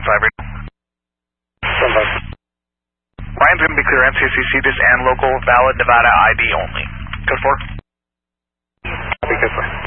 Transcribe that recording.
5 radio. Ryan's going to be clear NCCC this and local valid Nevada ID only. Code 4. Copy, code 4.